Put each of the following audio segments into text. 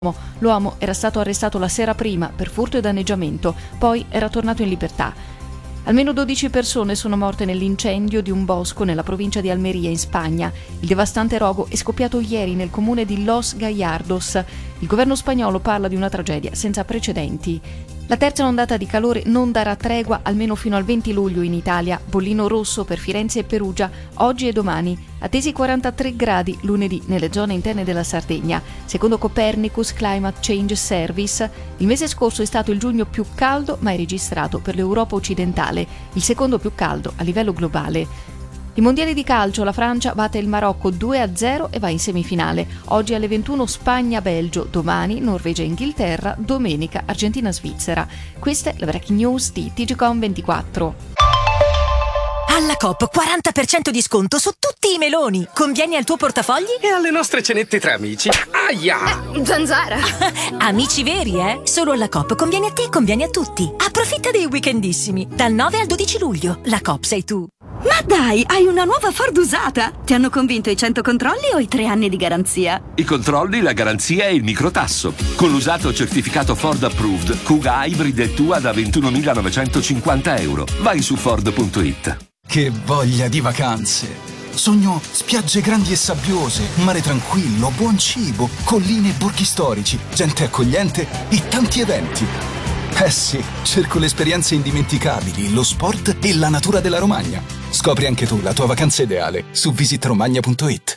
L'uomo era stato arrestato la sera prima per furto e danneggiamento, poi era tornato in libertà. Almeno 12 persone sono morte nell'incendio di un bosco nella provincia di Almeria, in Spagna. Il devastante rogo è scoppiato ieri nel comune di Los Gallardos. Il governo spagnolo parla di una tragedia senza precedenti. La terza ondata di calore non darà tregua almeno fino al 20 luglio in Italia. Bollino rosso per Firenze e Perugia oggi e domani. Attesi 43 gradi lunedì nelle zone interne della Sardegna. Secondo Copernicus Climate Change Service, il mese scorso è stato il giugno più caldo mai registrato per l'Europa occidentale, il secondo più caldo a livello globale. I mondiali di calcio, la Francia batte il Marocco 2-0 e va in semifinale. Oggi alle 21 Spagna-Belgio, domani Norvegia-Inghilterra, domenica Argentina-Svizzera. Questa è la breaking news di TGcom24. Alla Coop 40% di sconto su tutti i meloni. Convieni al tuo portafogli? E alle nostre cenette tra amici. Aia! Zanzara! Amici veri, eh? Solo alla Coop conviene a te e conviene a tutti. Approfitta dei weekendissimi. Dal 9 al 12 luglio. La Coop sei tu. Ma dai, hai una nuova Ford usata! Ti hanno convinto i 100 controlli o i 3 anni di garanzia? I controlli, la garanzia e il microtasso. Con l'usato certificato Ford Approved, Kuga Hybrid è tua da €21.950. Vai su Ford.it. Che voglia di vacanze! Sogno spiagge grandi e sabbiose, mare tranquillo, buon cibo, colline e borghi storici, gente accogliente e tanti eventi. Eh sì, cerco le esperienze indimenticabili, lo sport e la natura della Romagna. Scopri anche tu la tua vacanza ideale su visitromagna.it.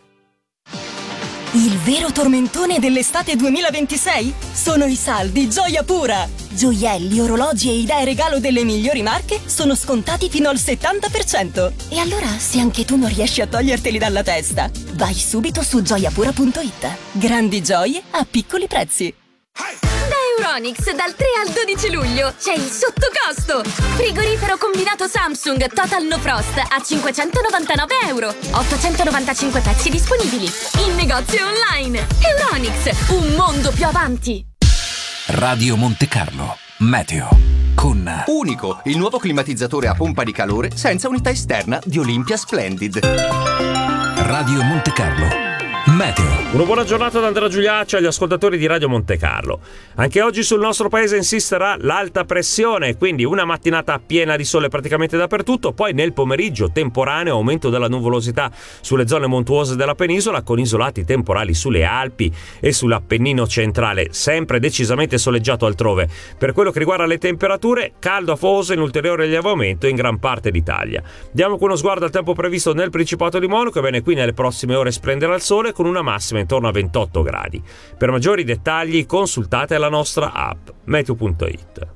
Il vero tormentone dell'estate 2026 sono i saldi Gioia Pura. Gioielli, orologi e idee regalo delle migliori marche sono scontati fino al 70%. E allora, se anche tu non riesci a toglierteli dalla testa, vai subito su gioiapura.it. Grandi gioie a piccoli prezzi. Euronics dal 3 al 12 luglio c'è il sottocosto. Frigorifero combinato Samsung Total No Frost a €599. 895 pezzi disponibili in negozio e online. Euronics, un mondo più avanti. Radio Monte Carlo Meteo con Unico, il nuovo climatizzatore a pompa di calore senza unità esterna di Olympia Splendid. Radio Monte Carlo Meteo. Una buona giornata da Andrea Giuliaccio agli ascoltatori di Radio Monte Carlo. Anche oggi sul nostro paese insisterà l'alta pressione, quindi una mattinata piena di sole praticamente dappertutto, poi nel pomeriggio temporaneo aumento della nuvolosità sulle zone montuose della penisola con isolati temporali sulle Alpi e sull'Appennino centrale, sempre decisamente soleggiato altrove. Per quello che riguarda le temperature, caldo afoso in ulteriore lievamento in gran parte d'Italia. Diamo uno sguardo al tempo previsto nel Principato di Monaco. Bene, qui nelle prossime ore splenderà il sole con una massima intorno a 28 gradi. Per maggiori dettagli consultate la nostra app meteo.it.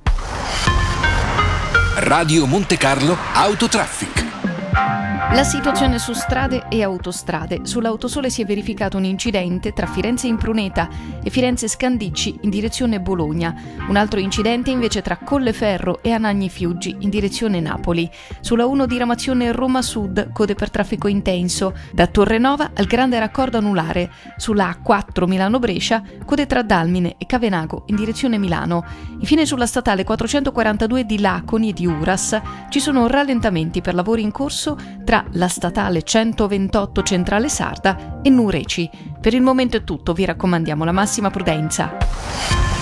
Radio Monte Carlo Autotraffic. La situazione su strade e autostrade. Sull'Autosole si è verificato un incidente tra Firenze Impruneta e Firenze Scandicci in direzione Bologna. Un altro incidente invece tra Colleferro e Anagni Fiuggi in direzione Napoli. Sulla 1 diramazione Roma Sud, code per traffico intenso, da Torrenova al grande raccordo anulare. Sulla A4 Milano Brescia, code tra Dalmine e Cavenago in direzione Milano. Infine sulla statale 442 di Laconi e di Uras ci sono rallentamenti per lavori in corso tra la statale 128 Centrale Sarda e Nureci. Per il momento è tutto, vi raccomandiamo la massima prudenza.